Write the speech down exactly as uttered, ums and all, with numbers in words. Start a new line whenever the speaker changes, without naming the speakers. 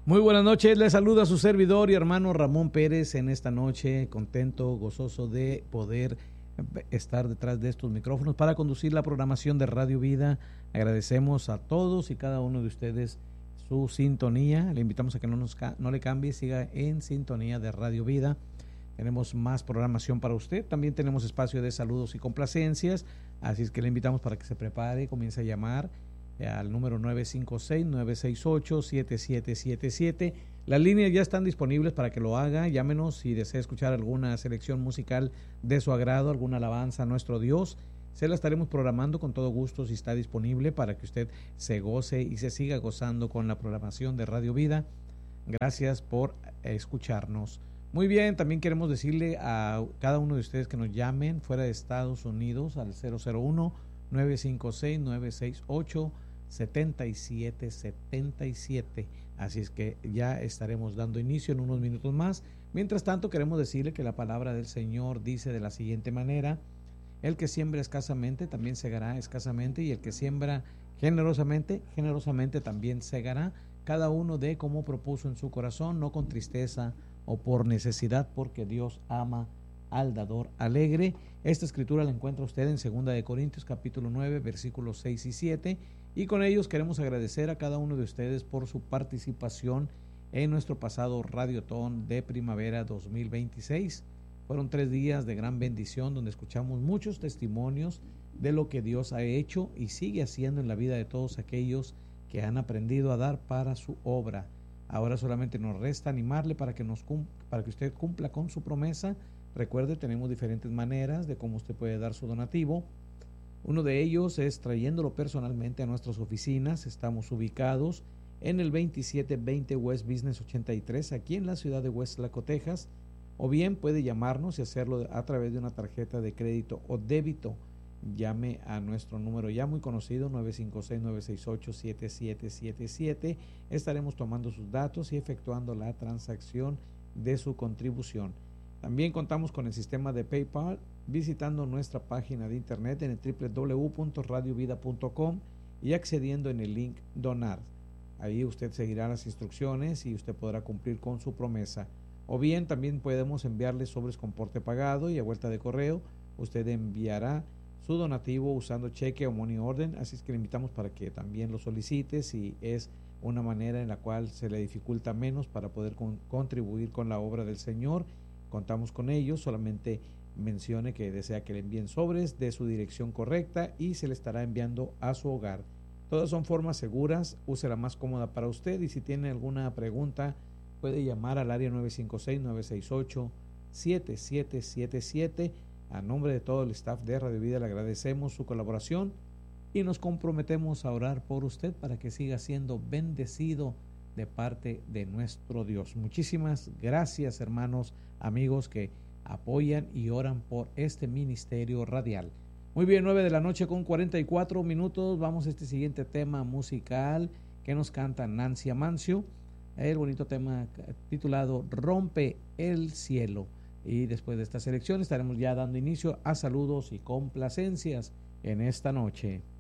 Muy buenas noches, les saluda su servidor y hermano Ramón Pérez en esta noche, contento, gozoso de poder estar detrás de estos micrófonos para conducir la programación de Radio Vida. Agradecemos a todos y cada uno de ustedes su sintonía. Le invitamos a que no, nos, no le cambie, siga en sintonía de Radio Vida. Tenemos más programación para usted. También tenemos espacio de saludos y complacencias, así es que le invitamos para que se prepare, comience a llamar al número nueve cinco seis, nueve seis ocho, siete siete siete siete. Las líneas ya están disponibles para que lo haga. Llámenos si desea escuchar alguna selección musical de su agrado, alguna alabanza a nuestro Dios. Se la estaremos programando con todo gusto si está disponible para que usted se goce y se siga gozando con la programación de Radio Vida. Gracias por escucharnos. Muy bien, también queremos decirle a cada uno de ustedes que nos llamen fuera de Estados Unidos al cero cero uno, nueve cinco seis, nueve seis ocho, setenta y siete setenta y siete. Así es que ya estaremos dando inicio en unos minutos más. Mientras tanto, queremos decirle que la palabra del Señor dice de la siguiente manera: el que siembra escasamente también segará escasamente, y el que siembra generosamente, generosamente también segará. Cada uno dé como propuso en su corazón, no con tristeza o por necesidad, porque Dios ama al dador alegre. Esta escritura la encuentra usted en segunda de Corintios capítulo nueve versículos seis y siete, y con ellos queremos agradecer a cada uno de ustedes por su participación en nuestro pasado Radiotón de Primavera dos mil veintiséis. Fueron tres días de gran bendición donde escuchamos muchos testimonios de lo que Dios ha hecho y sigue haciendo en la vida de todos aquellos que han aprendido a dar para su obra. Ahora solamente nos resta animarle para que, nos, para que usted cumpla con su promesa. Recuerde, tenemos diferentes maneras de cómo usted puede dar su donativo. Uno de ellos es trayéndolo personalmente a nuestras oficinas. Estamos ubicados en el veintisiete veinte West Business ochenta y tres, aquí en la ciudad de Westlaco, Texas. O bien puede llamarnos y hacerlo a través de una tarjeta de crédito o débito. Llame a nuestro número ya muy conocido, nueve cinco seis, nueve seis ocho, siete siete siete siete. Estaremos tomando sus datos y efectuando la transacción de su contribución. También contamos con el sistema de PayPal, visitando nuestra página de internet en el doble u doble u doble u punto radio vida punto com y accediendo en el link Donar. Ahí usted seguirá las instrucciones y usted podrá cumplir con su promesa. O bien también podemos enviarle sobres con porte pagado, y a vuelta de correo usted enviará su donativo usando cheque o money order. Así es que le invitamos para que también lo solicite si es una manera en la cual se le dificulta menos para poder con, contribuir con la obra del Señor. Contamos con ellos. Solamente mencione que desea que le envíen sobres de su dirección correcta y se le estará enviando a su hogar. Todas son formas seguras. Use la más cómoda para usted, y si tiene alguna pregunta puede llamar al área nueve cinco seis, nueve seis ocho, siete siete siete siete. A nombre de todo el staff de Radio Vida le agradecemos su colaboración y nos comprometemos a orar por usted para que siga siendo bendecido de parte de nuestro Dios. Muchísimas gracias, hermanos, amigos que apoyan y oran por este ministerio radial. Muy bien, nueve de la noche con cuarenta y cuatro minutos. Vamos a este siguiente tema musical que nos canta Nancy Amancio, el bonito tema titulado Rompe el Cielo. Y después de esta selección estaremos ya dando inicio a saludos y complacencias en esta noche.